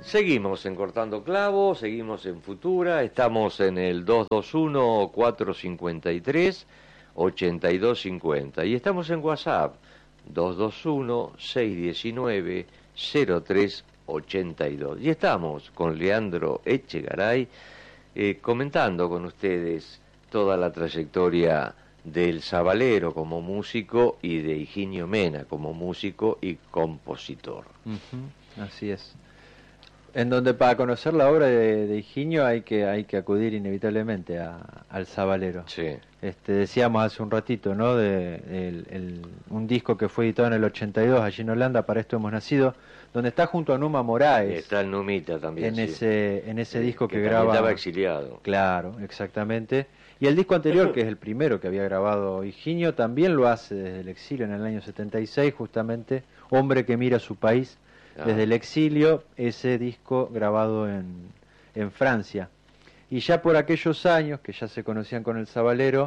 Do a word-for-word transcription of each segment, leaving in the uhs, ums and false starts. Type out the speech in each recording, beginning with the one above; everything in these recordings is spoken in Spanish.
Seguimos en Cortando Clavos, seguimos en Futura, estamos en el dos dos uno, cuatro cinco tres, ocho dos cinco cero y estamos en WhatsApp dos dos uno, seis uno nueve, cero tres ocho dos. Y estamos con Leandro Echegaray eh, comentando con ustedes toda la trayectoria del Sabalero como músico y de Higinio Mena como músico y compositor. Uh-huh, así es. En donde para conocer la obra de, de Higinio hay que hay que acudir inevitablemente a, al Sabalero. Sí. Este, decíamos hace un ratito, ¿no? De, el, el, un disco que fue editado en el ochenta y dos allí en Holanda, Para esto hemos nacido, donde está junto a Numa Moraes. Está el Numita también. En sí. ese en ese sí, disco que, que graba. Estaba exiliado. Claro, exactamente. Y el disco anterior, que es el primero que había grabado Higinio, también lo hace desde el exilio en el año setenta y seis, justamente, Hombre que mira su país. Ah. Desde el exilio, ese disco grabado en, en Francia. Y ya por aquellos años, que ya se conocían con el Sabalero,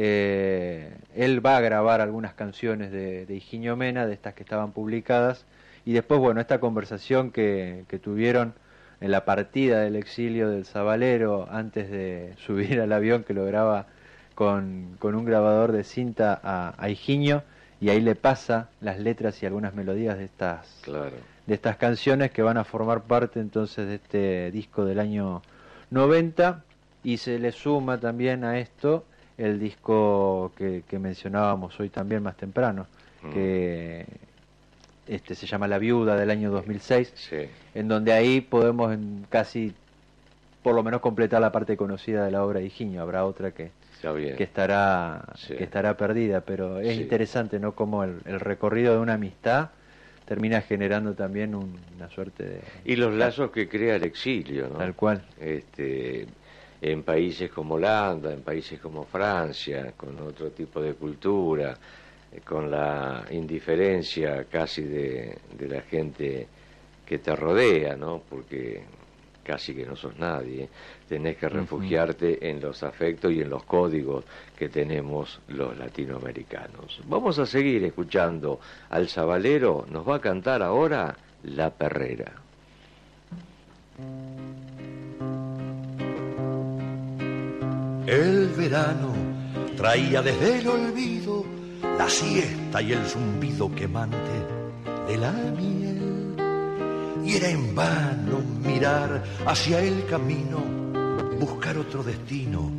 eh, él va a grabar algunas canciones de, de Higinio Mena, de estas que estaban publicadas, y después, bueno, esta conversación que, que tuvieron en la partida del exilio del Sabalero, antes de subir al avión que lo graba con, con un grabador de cinta a, a Higinio, y ahí le pasa las letras y algunas melodías de estas... Claro. de estas canciones que van a formar parte entonces de este disco del año noventa, y se le suma también a esto el disco que, que mencionábamos hoy también más temprano, mm. que este se llama La Viuda, del año dos mil seis, sí. En donde ahí podemos en casi por lo menos completar la parte conocida de la obra de Higinio. Habrá otra que, que estará sí. que estará perdida, pero es sí. interesante, ¿no? Como el, el recorrido de una amistad termina generando también un, una suerte de... Y los lazos que crea el exilio, ¿no? Tal cual. Este, en países como Holanda, en países como Francia, con otro tipo de cultura, con la indiferencia casi de, de la gente que te rodea, ¿no? Porque casi que no sos nadie, tenés que refugiarte uh-huh. en los afectos y en los códigos que tenemos los latinoamericanos. Vamos a seguir escuchando al Sabalero, nos va a cantar ahora La Perrera. El verano traía desde el olvido la siesta y el zumbido quemante de la miel. Y era en vano mirar hacia el camino, buscar otro destino